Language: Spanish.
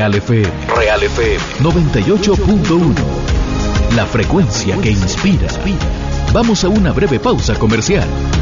Real FM. Real FM 98.1. La frecuencia que inspira. Vamos a una breve pausa comercial.